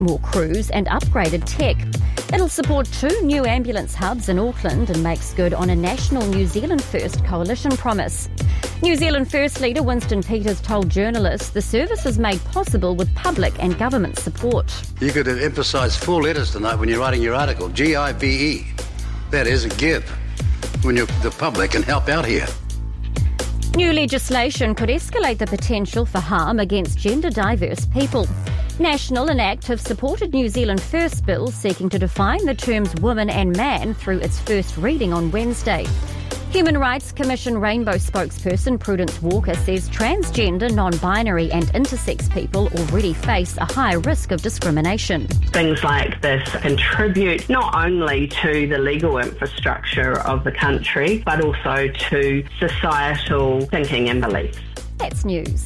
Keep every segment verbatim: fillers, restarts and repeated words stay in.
more crews and upgraded tech. It'll support two new ambulance hubs in Auckland and makes good on a national New Zealand First coalition promise. New Zealand First leader Winston Peters told journalists the service is made possible with public and government support. You could have emphasised four letters tonight when you're writing your article, G I V E. That is a give, when you're, the public can help out here. New legislation could escalate the potential for harm against gender-diverse people. National and ACT have supported New Zealand First bill seeking to define the terms woman and man through its first reading on Wednesday. Human Rights Commission Rainbow spokesperson Prudence Walker says transgender, non-binary and intersex people already face a high risk of discrimination. Things like this contribute not only to the legal infrastructure of the country, but also to societal thinking and beliefs. That's news.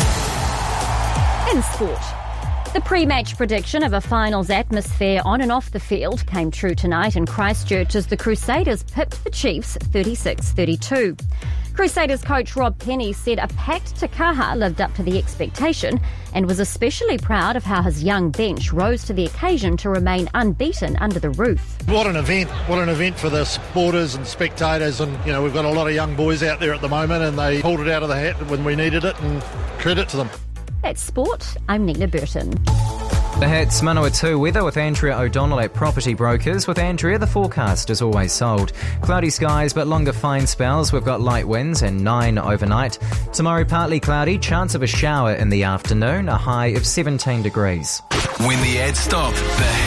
In sport. The pre-match prediction of a finals atmosphere on and off the field came true tonight in Christchurch as the Crusaders pipped the Chiefs thirty-six thirty-two. Crusaders coach Rob Penny said a packed Te Kaha lived up to the expectation and was especially proud of how his young bench rose to the occasion to remain unbeaten under the roof. What an event. What an event for the supporters and spectators. And, you know, we've got a lot of young boys out there at the moment and they pulled it out of the hat when we needed it, and credit to them. That's sport. I'm Nina Burton. The Hits Manawatu weather with Andrea O'Donnell at Property Brokers. With Andrea, the forecast is always sold. Cloudy skies but longer fine spells. We've got light winds and nine overnight. Tomorrow partly cloudy, chance of a shower in the afternoon, a high of seventeen degrees. When the ads stop, the